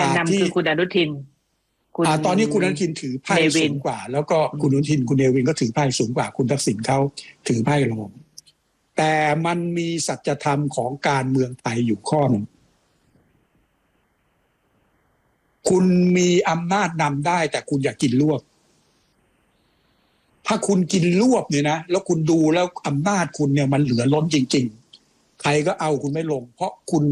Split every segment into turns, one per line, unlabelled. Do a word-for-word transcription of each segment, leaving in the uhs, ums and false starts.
กนนำคือคุณอนุทิน
ตอนนี้คุณอนุทินถือไพ่สูงกว่าแล้วก็คุณอนุทินคุณเนวินก็ถือไพ่สูงกว่าคุณทักษิณเขาถือไพ่รองแต่มันมีสัจธรรมของการเมืองไทยอยู่ข้อหนึ่งคุณมีอำนาจนำได้แต่คุณอย่ากินรวบถ้าคุณกินรวบเนี่ยนะแล้วคุณดูแล้วอำนาจคุณเนี่ยมันเหลือล้นจริงๆใครก็เอาคุณไม่ลงเพราะคุณ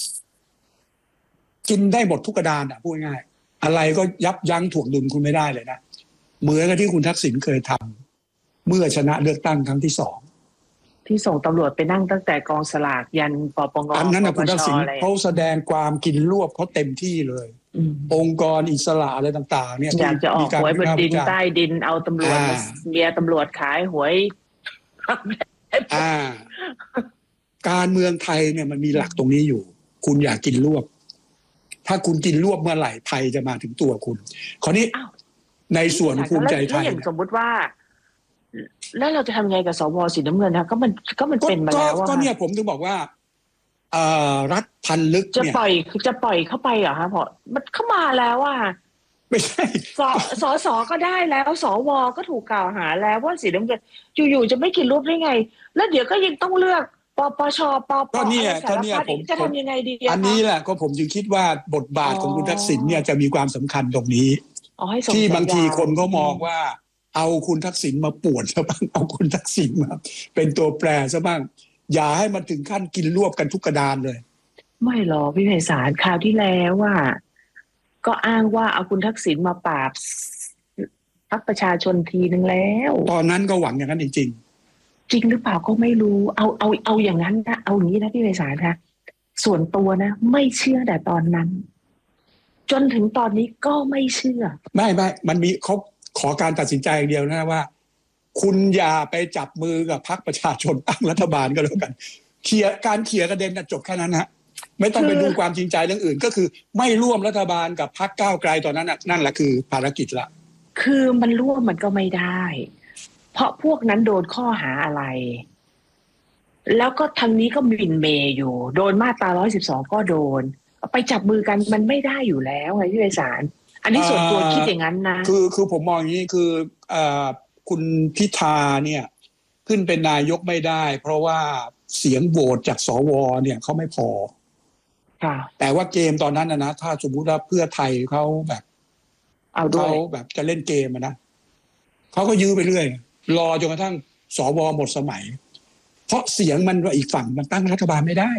กินได้หมดทุกกระดานอ่ะพูดง่ายอะไรก็ยับยั้งถ่วงดุลคุณไม่ได้เลยนะเหมือนกับที่คุณทักษิณเคยทำเมื่อชนะเลือกตั้งครั้งที่สอง
ที่ส่งตำรวจไปนั่งตั้งแต่กองสลากยันปปง
อันนั้นนะคุณทักษิณเขาแสดงความกินรวบเขาเต็มที่เลยองค์กรอิสระอะไรต่างๆเนี่ย
อยากจะออกหวยบนดินใต้ดินเอาตำรวจเมียตำรวจขายหวย
อ่าการเมืองไทยเนี่ยมันมีหลักตรงนี้อยู่คุณอยากกินรวบถ้าคุณกินรวบเมื่อไหร่ภัยจะมาถึงตัวคุณคราวนี้ในส่วนภูมิใจไทย
อย่างสมมติว่าแล้วเราจะทำไงกับสวสีน้ำเงินนะก็มันก็มันเป็นมาแล้ว
ก็เนี่ยผมถึงบอกว่ารัฐพันลึก
เนี่ยจะปล่อยจะปล่อยเข้าไปเหรอคะเพราะมันเข้ามาแล้วอ่ะ
ไม่ใช่
สสสก็ได้แล้วสวก็ถูกกล่าวหาแล้วว่าสีน้ำเงินอยู่ๆจะไม่กินรูปได้ไงแล้วเดี๋ยวก็ยังต้องเลือกปปชปป
ก็เนี่ยก็เนี่ยผม
จะทำยังไงดี
อันนี้แหละก็ผมจึงคิดว่าบทบาทของคุณทักษิณเนี่ยจะมีความสำคัญตรงนี้ที่บางทีคนเขามองว่าเอาคุณทักษิณมาป่วนซะบ้างเอาคุณทักษิณมาเป็นตัวแปรซะบ้างอย่าให้มันถึงขั้นกินรวบกันทุกกระดานเลย
ไม่หรอกพี่ไพศาลคราวที่แล้วว่าก็อ้างว่าเอาคุณทักษิณมาปราบพรรคประชาชนทีนึงแล้ว
ตอนนั้นก็หวังอย่างนั้นจริง
จริงหรือเปล่าก็ไม่รู้เอาเอาเอาอย่างนั้นนะเอาอย่างนี้นะพี่ไพศาลค่ะส่วนตัวนะไม่เชื่อแต่ตอนนั้นจนถึงตอนนี้ก็ไม่เชื่อ
ไม่ไม่มันมีเขาขอการตัดสินใจอย่างเดียวนะว่าคุณอย่าไปจับมือกับพรรคประชาชนตั้งรัฐบาลก็แล้วกันเคลียร์การเคลียร์ประเด็นจบแค่นั้นฮะไม่ต้องไปดูความจริงใจเรื่องอื่นก็คือไม่ร่วมรัฐบาลกับพรรคก้าวไกลตอนนั้นนั่นแหละคือภารกิจละ
คือมันร่วมมันก็ไม่ได้เพราะพวกนั้นโดนข้อหาอะไรแล้วก็ทางนี้ก็มินเมย์อยู่โดนมาตราหนึ่งร้อยสิบสองก็โดนไปจับมือกันมันไม่ได้อยู่แล้วไงพี่ไพศาลอันนี้ส่วนตัวคิดอย่างนั้นนะ
คือคือผมมองอย่างนี้คืออ่าคุณพิธาเนี่ยขึ้นเป็นนายกไม่ได้เพราะว่าเสียงโหวตจากสวเนี่ยเขาไม่พอแต่ว่าเกมตอนนั้นนะนะถ้าสมมุติว่าเพื่อไทยเขาแบบ
เอาด้วย
เขาแบบจะเล่นเกมนะเขาก็ยื้อไปเรื่อยรอจนกระทั่งสวหมดสมัยเพราะเสียงมันว่าอีกฝั่งมันตั้งรัฐบาลไม่ได้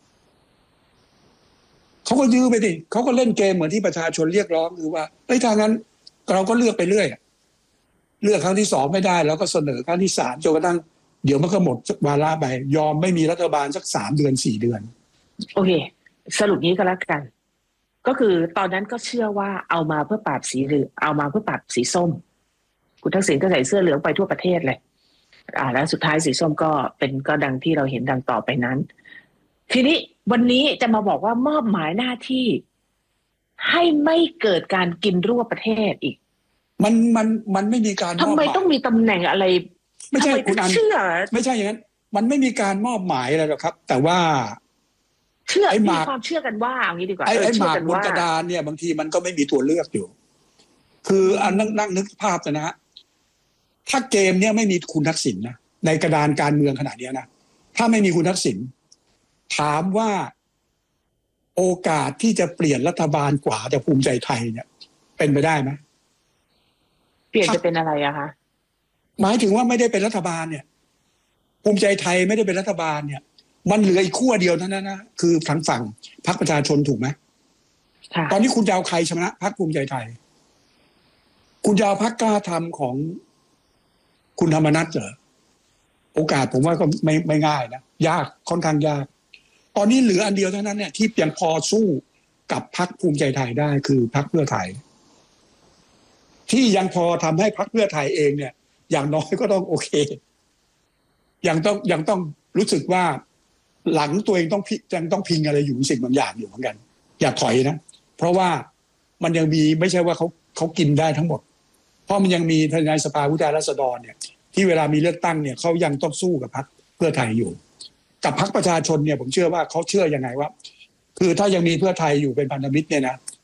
เขาก็ยื้อไปดิเขาก็เล่นเกมเหมือนที่ประชาชนเรียกร้องคือว่าเอ้ยถ้างั้นเราก็เลือกไปเรื่อยเลือกครั้งที่สองไม่ได้แล้วก็เสนอครั้งที่สามจนกระทั่งเดี๋ยวมันก็หมดวาระไปยอมไม่มีรัฐบาลสักสามเดือนสี่เดือน
โอเคสรุปนี้ก็แล้วกันก็คือตอนนั้นก็เชื่อว่าเอามาเพื่อปราบสีเหลืองเอามาเพื่อปราบสีส้มคุณทักษิณก็ใส่เสื้อเหลืองไปทั่วประเทศเลยอ่าแล้วสุดท้ายสีส้มก็เป็นก็ดังที่เราเห็นดังต่อไปนั้นทีนี้วันนี้จะมาบอกว่ามอบหมายหน้าที่ให้ไม่เกิดการกินรวบประเทศอีก
มันมันมันไม่มีการ
ทำไมต้องมีตำแหน่งอะไร
ไม่ใช่คุณอันไม่ใช่อย่างนั้นมันไม่มีการมอบหมายอะไรหรอกครับแต่ว่า
เชื่อมีความเชื่อกันว่าเอางี้ดีกว่า
ไอ้ไอ้หมากบนกระดานเนี่ยบางทีมันก็ไม่มีตัวเลือกอยู่คืออันนั่งนั่งนึกภาพนะฮะถ้าเกมเนี้ยไม่มีคุณทักษิณนะในกระดานการเมืองขนาดนี้นะถ้าไม่มีคุณทักษิณถามว่าโอกาสที่จะเปลี่ยนรัฐบาลกว่าจากภูมิใจไทยเนี่ยเป็นไปได้ไหม
เปลี่ยนจะเป็นอะไรอะคะ
หมายถึงว่าไม่ได้เป็นรัฐบาลเนี่ยภูมิใจไทยไม่ได้เป็นรัฐบาลเนี่ยมันเหลืออีกขั้วเดียวเท่านั้นนะคือทางฝั่งพรรคประชาชนถูกไหมตอนนี้คุณจะเอาใครชนะพรรคภูมิใจไทยคุณจะเอาพรรคกล้าทำของคุณธรรมนัสเหรอโอกาสผมว่าก็ไม่ไม่ง่ายนะยากค่อนข้างยากตอนนี้เหลืออันเดียวเท่านั้นเนี่ยที่ยังพอสู้กับพรรคภูมิใจไทยได้คือพรรคเพื่อไทยที่ยังพอทำให้พรรคเพื่อไทยเองเนี่ยอย่างน้อยก็ต้องโอเคยังต้องยังต้องรู้สึกว่าหลังตัวเองต้องยังต้องพิงอะไรอยู่สิ่งบางอย่างอยู่เหมือนกันอย่าถอยนะเพราะว่ามันยังมีไม่ใช่ว่าเขาเขากินได้ทั้งหมดเพราะมันยังมีในสภาผู้แทนราษฎรเนี่ยที่เวลามีเลือกตั้งเนี่ยเขายังต้องสู้กับพรรคเพื่อไทยอยู่กับพรรคประชาชนเนี่ยผมเชื่อว่าเขาเชื่อยังไงว่าคือถ้ายังมีเพื่อไทยอยู่เป็นพันธมิตรเนี่ยนะ